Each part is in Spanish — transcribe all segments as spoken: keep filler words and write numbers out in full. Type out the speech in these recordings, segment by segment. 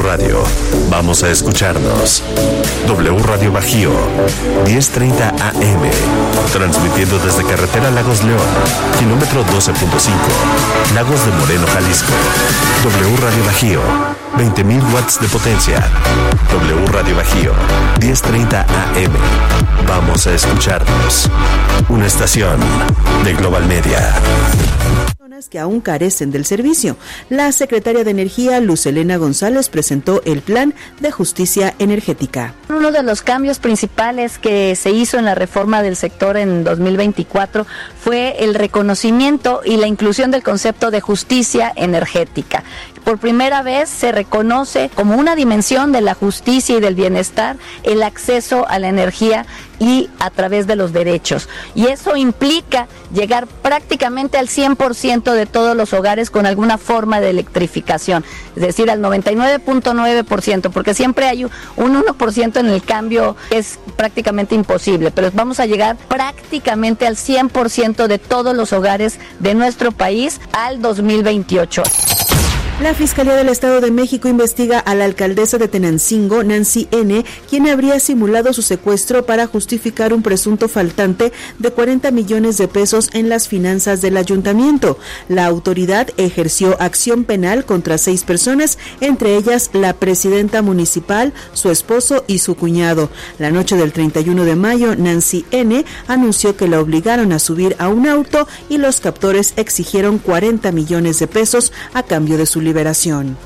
Radio. Vamos a escucharnos. W Radio Bajío, diez treinta A M. Transmitiendo desde Carretera Lagos León, kilómetro doce punto cinco, Lagos de Moreno, Jalisco. W Radio Bajío, veinte mil watts de potencia. W Radio Bajío, diez treinta A M. Vamos a escucharnos. Una estación de Global Media. Que aún carecen del servicio. La secretaria de Energía, Luz Helena González, presentó el Plan de Justicia Energética. Uno de los cambios principales que se hizo en la reforma del sector en dos mil veinticuatro fue el reconocimiento y la inclusión del concepto de justicia energética. Por primera vez se reconoce como una dimensión de la justicia y del bienestar el acceso a la energía y a través de los derechos. Y eso implica llegar prácticamente al cien por ciento de todos los hogares con alguna forma de electrificación, es decir, al noventa y nueve punto nueve por ciento, porque siempre hay un uno por ciento en el cambio que es prácticamente imposible, pero vamos a llegar prácticamente al cien por ciento de todos los hogares de nuestro país al dos mil veintiocho. La Fiscalía del Estado de México investiga a la alcaldesa de Tenancingo, Nancy N., quien habría simulado su secuestro para justificar un presunto faltante de cuarenta millones de pesos en las finanzas del ayuntamiento. La autoridad ejerció acción penal contra seis personas, entre ellas la presidenta municipal, su esposo y su cuñado. La noche del treinta y uno de mayo, Nancy N. anunció que la obligaron a subir a un auto y los captores exigieron cuarenta millones de pesos a cambio de su liberación.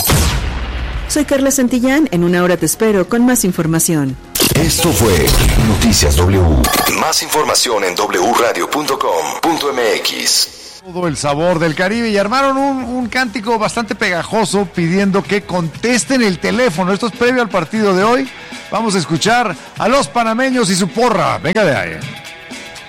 Soy Carla Santillán, en una hora te espero con más información. Esto fue Noticias W. Más información en doble u radio punto com punto m x. Todo el sabor del Caribe y armaron un, un cántico bastante pegajoso pidiendo que contesten el teléfono. Esto es previo al partido de hoy. Vamos a escuchar a los panameños y su porra. Venga de ahí.